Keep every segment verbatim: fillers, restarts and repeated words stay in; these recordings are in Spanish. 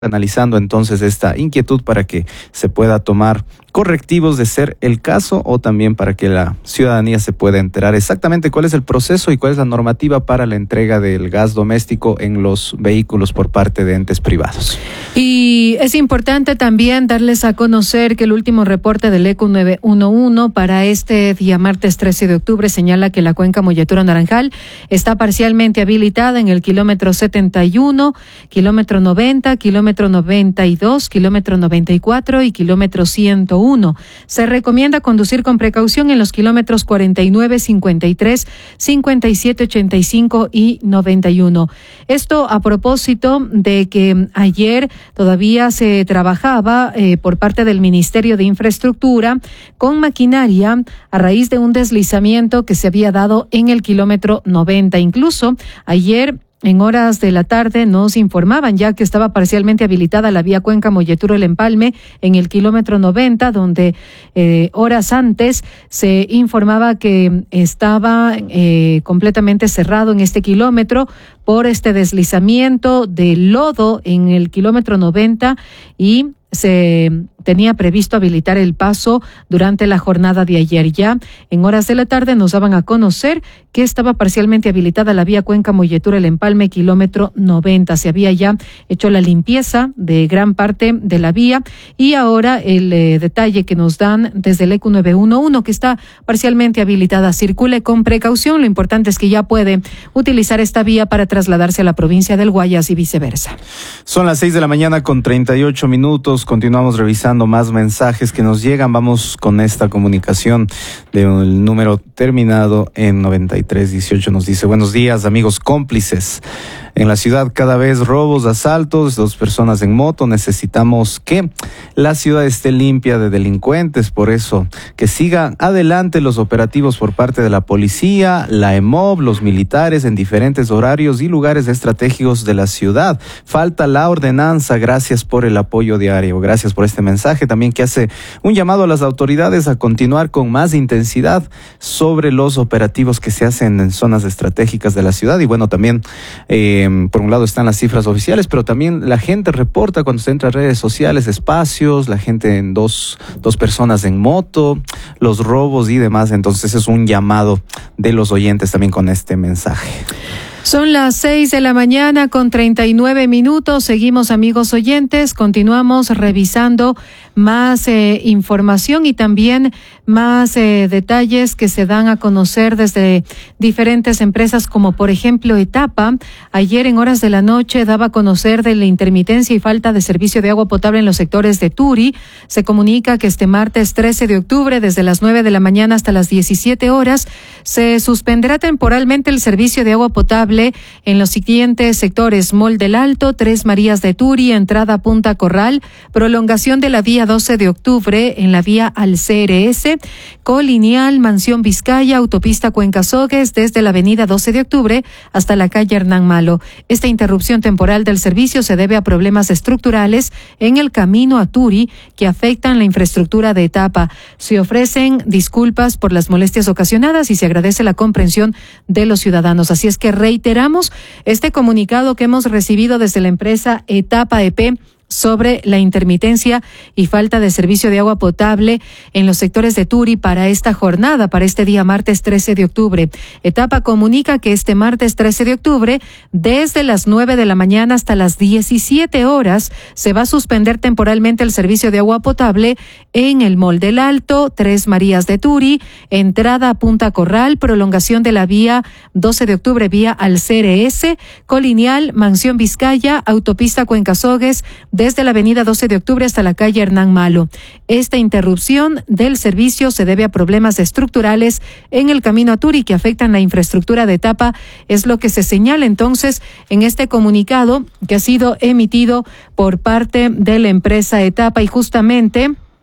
analizando entonces esta inquietud para que se pueda tomar correctivos de ser el caso o también para que la ciudadanía se pueda enterar exactamente cuál es el proceso y cuál es la normativa para la entrega del gas doméstico en los vehículos por parte de entes privados. Y es importante también darles a conocer que el último reporte del E C U nueve uno uno para este día martes trece de octubre señala que la cuenca Molleturo Naranjal está parcialmente habilitada en el kilómetro setenta y uno, kilómetro noventa, kilómetro noventa y dos, kilómetro noventa y cuatro y kilómetro ciento uno. Se recomienda conducir con precaución en los kilómetros cuarenta y nueve, cincuenta y tres, cincuenta y siete, ochenta y cinco y noventa y uno. Esto a propósito de que ayer todavía se trabajaba eh, por parte del Ministerio de Infraestructura con maquinaria a raíz de un deslizamiento que se había dado en el kilómetro noventa. Incluso ayer, en horas de la tarde, nos informaban ya que estaba parcialmente habilitada la vía Cuenca Molleturo El Empalme en el kilómetro noventa, donde eh, horas antes se informaba que estaba eh, completamente cerrado en este kilómetro por este deslizamiento de lodo en el kilómetro noventa y se tenía previsto habilitar el paso durante la jornada de ayer. Ya en horas de la tarde nos daban a conocer que estaba parcialmente habilitada la vía Cuenca Molleturo El Empalme, kilómetro noventa. Se había ya hecho la limpieza de gran parte de la vía y ahora el eh, detalle que nos dan desde el E C U nueve uno uno, que está parcialmente habilitada. Circule con precaución. Lo importante es que ya puede utilizar esta vía para trasladarse a la provincia del Guayas y viceversa. Son las seis de la mañana con treinta y ocho minutos. Continuamos revisando más mensajes que nos llegan. Vamos con esta comunicación del número terminado en noventa y tres dieciocho. Nos dice: buenos días, amigos cómplices. En la ciudad cada vez robos, asaltos, dos personas en moto. Necesitamos que la ciudad esté limpia de delincuentes. Por eso, que sigan adelante los operativos por parte de la policía, la E M O B, los militares en diferentes horarios y lugares estratégicos de la ciudad. Falta la ordenanza. Gracias por el apoyo diario. Gracias por este mensaje también, que hace un llamado a las autoridades a continuar con más intensidad sobre los operativos que se hacen en zonas estratégicas de la ciudad. Y bueno, también eh, por un lado están las cifras oficiales, pero también la gente reporta cuando se entra a redes sociales, espacios, la gente en dos, dos personas en moto, los robos y demás. Entonces es un llamado de los oyentes también con este mensaje. Son las seis de la mañana con treinta y nueve minutos. Seguimos, amigos oyentes. Continuamos revisando más eh, información y también más eh, detalles que se dan a conocer desde diferentes empresas, como por ejemplo Etapa. Ayer en horas de la noche daba a conocer de la intermitencia y falta de servicio de agua potable en los sectores de Turi. Se comunica que este martes trece de octubre, desde las nueve de la mañana hasta las diecisiete horas, se suspenderá temporalmente el servicio de agua potable en los siguientes sectores: Mall del Alto, Tres Marías de Turi, entrada Punta Corral, prolongación de la vía doce de octubre en la vía al C R S, Colineal, Mansión Vizcaya, autopista Cuenca Sogues, desde la avenida doce de octubre hasta la calle Hernán Malo. Esta interrupción temporal del servicio se debe a problemas estructurales en el camino a Turi que afectan la infraestructura de Etapa. Se ofrecen disculpas por las molestias ocasionadas y se agradece la comprensión de los ciudadanos. Así es que reiteramos este comunicado que hemos recibido desde la empresa Etapa E P sobre la intermitencia y falta de servicio de agua potable en los sectores de Turi para esta jornada, para este día martes trece de octubre. Etapa comunica que este martes trece de octubre, desde las nueve de la mañana hasta las diecisiete horas, se va a suspender temporalmente el servicio de agua potable en el Mall del Alto, Tres Marías de Turi, entrada a Punta Corral, prolongación de la vía doce de octubre vía al C R S, Colineal, Mansión Vizcaya, autopista Cuenca Sogues, desde la avenida doce de octubre hasta la calle Hernán Malo. Esta interrupción del servicio se debe a problemas estructurales en el camino a Turi que afectan la infraestructura de Etapa, es lo que se señala entonces en este comunicado que ha sido emitido por parte de la empresa Etapa. Y justamente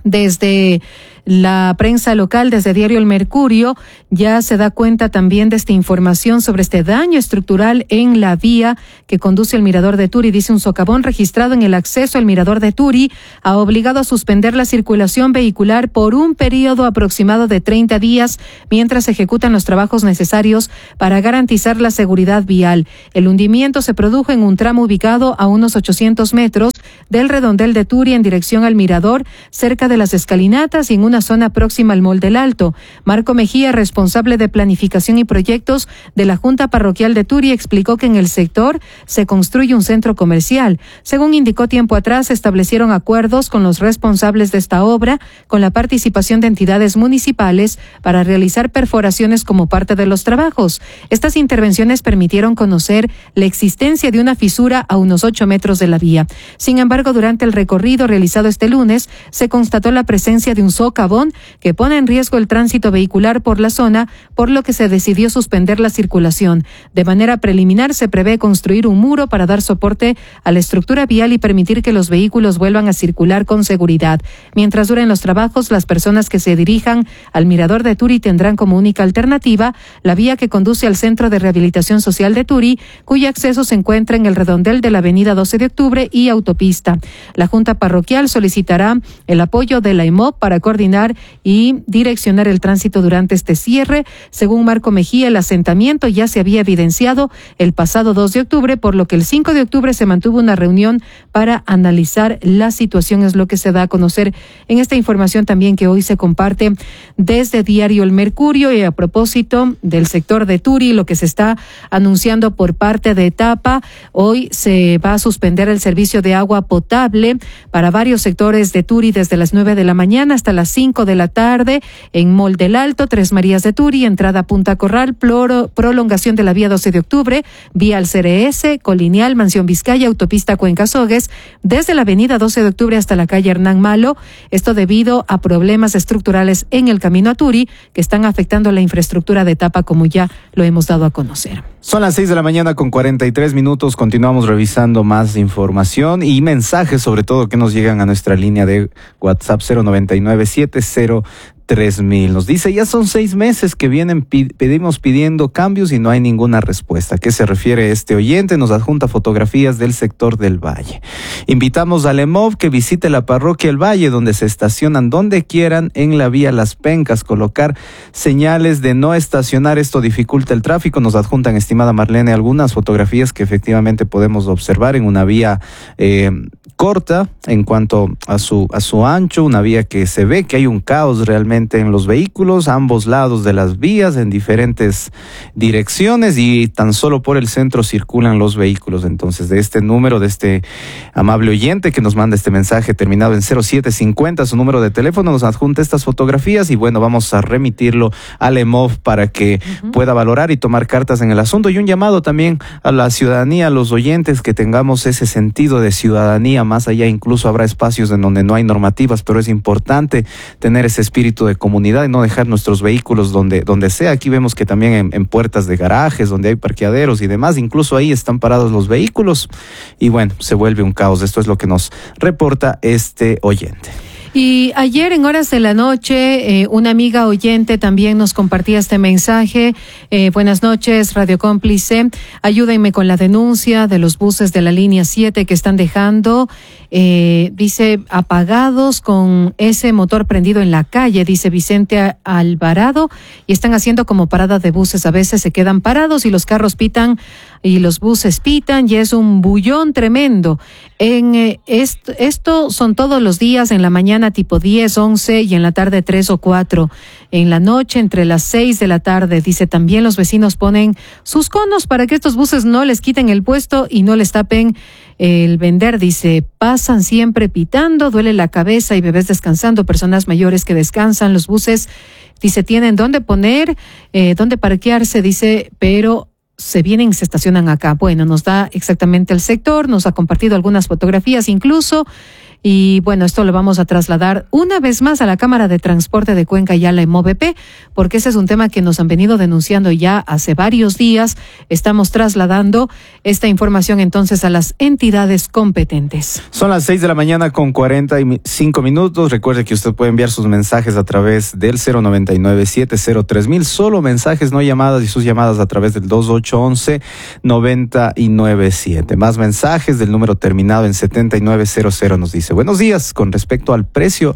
Desde la prensa local, desde Diario El Mercurio, ya se da cuenta también de esta información sobre este daño estructural en la vía que conduce al Mirador de Turi. Dice: un socavón registrado en el acceso al Mirador de Turi ha obligado a suspender la circulación vehicular por un periodo aproximado de treinta días mientras se ejecutan los trabajos necesarios para garantizar la seguridad vial. El hundimiento se produjo en un tramo ubicado a unos ochocientos metros del redondel de Turi en dirección al Mirador, cerca de las escalinatas y en una zona próxima al Mall del Alto. Marco Mejía, responsable de planificación y proyectos de la Junta Parroquial de Turi, explicó que en el sector se construye un centro comercial. Según indicó tiempo atrás, se establecieron acuerdos con los responsables de esta obra, con la participación de entidades municipales para realizar perforaciones como parte de los trabajos. Estas intervenciones permitieron conocer la existencia de una fisura a unos ocho metros de la vía. Sin embargo, durante el recorrido realizado este lunes, se constató la presencia de un socavón que pone en riesgo el tránsito vehicular por la zona, por lo que se decidió suspender la circulación. De manera preliminar, se prevé construir un muro para dar soporte a la estructura vial y permitir que los vehículos vuelvan a circular con seguridad. Mientras duren los trabajos, las personas que se dirijan al Mirador de Turi tendrán como única alternativa la vía que conduce al Centro de Rehabilitación Social de Turi, cuyo acceso se encuentra en el redondel de la avenida doce de octubre y autopista. La Junta Parroquial solicitará el apoyo de la E M O P para coordinar y direccionar el tránsito durante este cierre. Según Marco Mejía, el asentamiento ya se había evidenciado el pasado dos de octubre, por lo que el cinco de octubre se mantuvo una reunión para analizar la situación, es lo que se da a conocer en esta información también que hoy se comparte desde Diario El Mercurio. Y a propósito del sector de Turi, lo que se está anunciando por parte de Etapa, hoy se va a suspender el servicio de agua potable para varios sectores de Turi desde las nueve de la mañana hasta las cinco de la tarde en Mall del Alto, Tres Marías de Turi, entrada Punta Corral, ploro, prolongación de la vía doce de octubre, vía al C R S, Colinial, Mansión Vizcaya, autopista Cuenca Sogues, desde la avenida doce de octubre hasta la calle Hernán Malo. Esto debido a problemas estructurales en el camino a Turi que están afectando la infraestructura de Etapa, como ya lo hemos dado a conocer. Son las seis de la mañana con cuarenta y tres minutos. Continuamos revisando más información y mensajes, sobre todo que nos llegan a nuestra línea de WhatsApp cero noventa y nueve siete cero tres mil. Nos dice: ya son seis meses que vienen pedimos pidiendo cambios y no hay ninguna respuesta. ¿A qué se refiere este oyente? Nos adjunta fotografías del sector del Valle. Invitamos al E M O V que visite la parroquia El Valle, donde se estacionan donde quieran en la vía Las Pencas. Colocar señales de no estacionar, esto dificulta el tráfico. Nos adjuntan, estimada Marlene, algunas fotografías que efectivamente podemos observar en una vía eh, corta en cuanto a su, a su ancho, una vía que se ve que hay un caos realmente en los vehículos, a ambos lados de las vías, en diferentes direcciones, y tan solo por el centro circulan los vehículos. Entonces, de este número, de este amable oyente que nos manda este mensaje terminado en cero siete cincuenta, su número de teléfono, nos adjunta estas fotografías y bueno, vamos a remitirlo al E M O V para que uh-huh. pueda valorar y tomar cartas en el asunto. Y un llamado también a la ciudadanía, a los oyentes, que tengamos ese sentido de ciudadanía. Más allá, incluso habrá espacios en donde no hay normativas, pero es importante tener ese espíritu de comunidad y no dejar nuestros vehículos donde, donde sea. Aquí vemos que también en, en puertas de garajes, donde hay parqueaderos y demás, incluso ahí están parados los vehículos y bueno, se vuelve un caos. Esto es lo que nos reporta este oyente. Y ayer en horas de la noche, eh, una amiga oyente también nos compartía este mensaje. Eh, buenas noches, Radio Cómplice. Ayúdenme con la denuncia de los buses de la línea siete que están dejando, eh, dice, apagados con ese motor prendido en la calle, dice Vicente Alvarado, y están haciendo como parada de buses. A veces se quedan parados y los carros pitan y los buses pitan y es un bullón tremendo. En eh, esto, esto son todos los días, en la mañana tipo diez, once y en la tarde tres o cuatro. En la noche entre las seis de la tarde, dice, también los vecinos ponen sus conos para que estos buses no les quiten el puesto y no les tapen el vender. Dice, pasan siempre pitando, duele la cabeza y bebés descansando, personas mayores que descansan. Los buses, dice, tienen dónde poner, eh, dónde parquearse, dice, pero se vienen y se estacionan acá. Bueno, nos da exactamente el sector, nos ha compartido algunas fotografías incluso. Y bueno, esto lo vamos a trasladar una vez más a la Cámara de Transporte de Cuenca y a la EMOVP, porque ese es un tema que nos han venido denunciando ya hace varios días. Estamos trasladando esta información entonces a las entidades competentes. Son las seis de la mañana con cuarenta y cinco minutos. Recuerde que usted puede enviar sus mensajes a través del cero noventa y nueve, siete cero tres mil. Solo mensajes, no llamadas, y sus llamadas a través del dos ocho once, noventa y nueve siete. Más mensajes del número terminado en setenta y nueve cero cero nos dice: buenos días, con respecto al precio,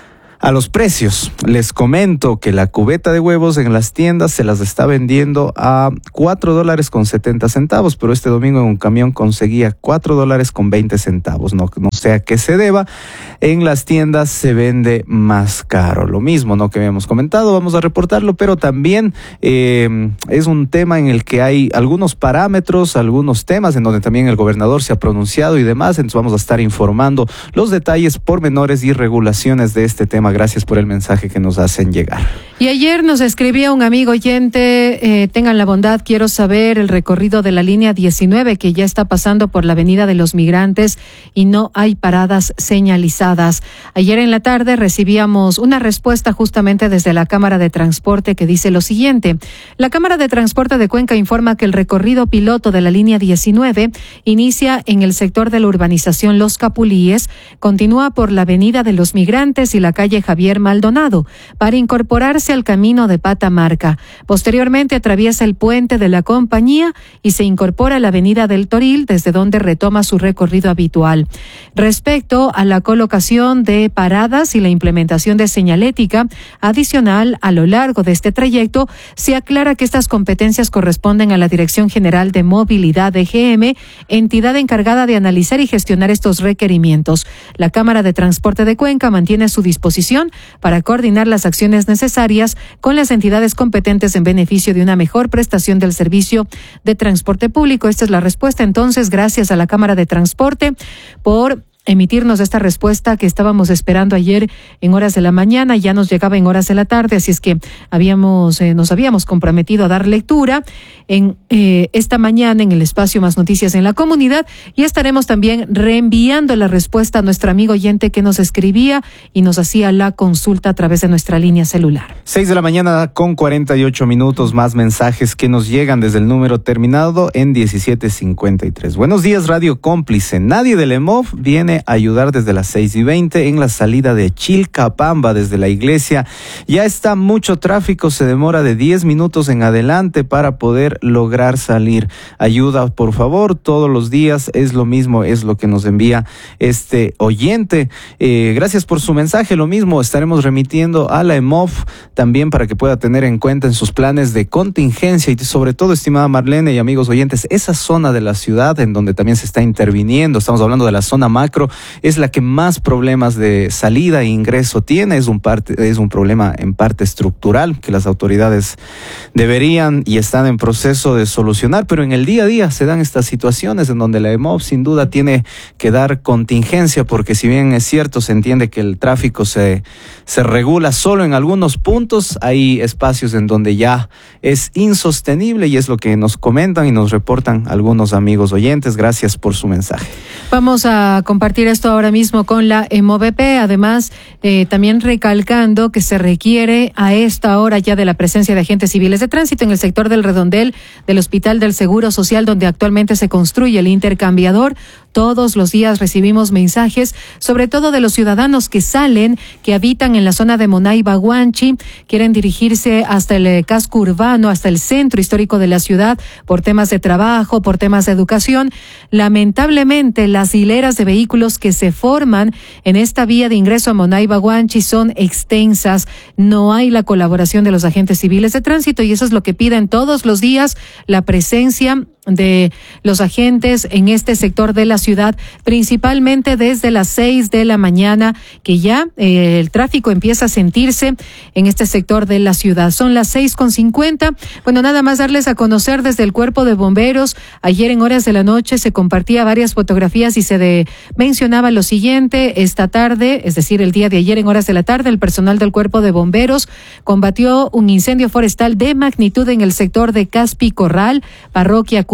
a los precios, les comento que la cubeta de huevos en las tiendas se las está vendiendo a cuatro dólares con setenta centavos, pero este domingo en un camión conseguía cuatro dólares con veinte centavos. No, no sé a qué se deba. En las tiendas se vende más caro. Lo mismo, ¿no?, que habíamos comentado, vamos a reportarlo, pero también eh, es un tema en el que hay algunos parámetros, algunos temas en donde también el gobernador se ha pronunciado y demás. Entonces vamos a estar informando los detalles, pormenores y regulaciones de este tema. Gracias por el mensaje que nos hacen llegar. Y ayer nos escribía un amigo oyente: eh, tengan la bondad, quiero saber el recorrido de la línea diecinueve que ya está pasando por la Avenida de los Migrantes y no hay paradas señalizadas. Ayer en la tarde recibíamos una respuesta justamente desde la Cámara de Transporte que dice lo siguiente: la Cámara de Transporte de Cuenca informa que el recorrido piloto de la línea diecinueve inicia en el sector de la urbanización Los Capulíes, continúa por la Avenida de los Migrantes y la calle Javier Maldonado para incorporarse al camino de Patamarca. Posteriormente atraviesa el puente de la Compañía y se incorpora a la Avenida del Toril, desde donde retoma su recorrido habitual. Respecto a la colocación de paradas y la implementación de señalética adicional a lo largo de este trayecto, se aclara que estas competencias corresponden a la Dirección General de Movilidad de G M, entidad encargada de analizar y gestionar estos requerimientos. La Cámara de Transporte de Cuenca mantiene su disposición para coordinar las acciones necesarias con las entidades competentes en beneficio de una mejor prestación del servicio de transporte público. Esta es la respuesta. Entonces, gracias a la Cámara de Transporte por emitirnos esta respuesta que estábamos esperando ayer en horas de la mañana, ya nos llegaba en horas de la tarde, así es que habíamos eh, nos habíamos comprometido a dar lectura en eh, esta mañana en el espacio Más Noticias en la Comunidad, y estaremos también reenviando la respuesta a nuestro amigo oyente que nos escribía y nos hacía la consulta a través de nuestra línea celular. Seis de la mañana con cuarenta y ocho minutos, más mensajes que nos llegan desde el número terminado en diecisiete cincuenta y tres. Buenos días, Radio Cómplice. Nadie del EMOV viene a ayudar desde las seis y veinte en la salida de Chilcapamba desde la iglesia. Ya está mucho tráfico, se demora de diez minutos en adelante para poder lograr salir. Ayuda, por favor, todos los días es lo mismo, es lo que nos envía este oyente. Eh, gracias por su mensaje. Lo mismo estaremos remitiendo a la EMOV también para que pueda tener en cuenta en sus planes de contingencia y sobre todo, estimada Marlene y amigos oyentes, esa zona de la ciudad en donde también se está interviniendo, estamos hablando de la zona macro, es la que más problemas de salida e ingreso tiene. Es un parte, es un problema en parte estructural que las autoridades deberían y están en proceso de solucionar, pero en el día a día se dan estas situaciones en donde la EMOV sin duda tiene que dar contingencia, porque si bien es cierto, se entiende que el tráfico se, se regula solo en algunos puntos, hay espacios en donde ya es insostenible, y es lo que nos comentan y nos reportan algunos amigos oyentes. Gracias por su mensaje. Vamos a compartir esto ahora mismo con la EMOVP, además eh, también recalcando que se requiere a esta hora ya de la presencia de agentes civiles de tránsito en el sector del redondel del Hospital del Seguro Social, donde actualmente se construye el intercambiador. Todos los días recibimos mensajes, sobre todo de los ciudadanos que salen, que habitan en la zona de Monaiba, Guanchi, quieren dirigirse hasta el casco urbano, hasta el centro histórico de la ciudad, por temas de trabajo, por temas de educación. Lamentablemente, las hileras de vehículos que se forman en esta vía de ingreso a Monaiba, Guanchi son extensas. No hay la colaboración de los agentes civiles de tránsito, y eso es lo que piden todos los días, la presencia de los agentes en este sector de la ciudad, principalmente desde las seis de la mañana, que ya eh, el tráfico empieza a sentirse en este sector de la ciudad. Son las seis con cincuenta. Bueno, nada más darles a conocer desde el Cuerpo de Bomberos. Ayer en horas de la noche se compartía varias fotografías y se de, mencionaba lo siguiente: esta tarde, es decir, el día de ayer en horas de la tarde, el personal del Cuerpo de Bomberos combatió un incendio forestal de magnitud en el sector de Caspi Corral, parroquia Cundiboca,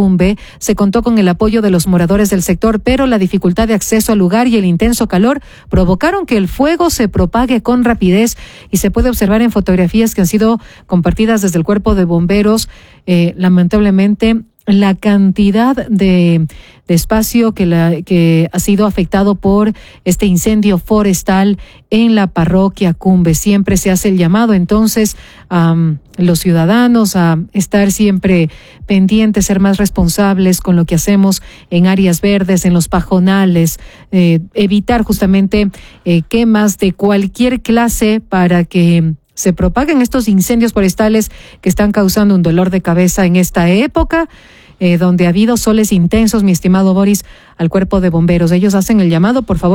Cumbe se contó con el apoyo de los moradores del sector, pero la dificultad de acceso al lugar y el intenso calor provocaron que el fuego se propague con rapidez y se puede observar en fotografías que han sido compartidas desde el Cuerpo de Bomberos, eh, lamentablemente, la cantidad de, de espacio que, la, que ha sido afectado por este incendio forestal en la parroquia Cumbe. Siempre se hace el llamado entonces a um, los ciudadanos a estar siempre pendientes, ser más responsables con lo que hacemos en áreas verdes, en los pajonales, eh, evitar justamente eh, quemas de cualquier clase para que se propaguen estos incendios forestales que están causando un dolor de cabeza en esta época, eh, donde ha habido soles intensos, mi estimado Boris, al Cuerpo de Bomberos. Ellos hacen el llamado, por favor.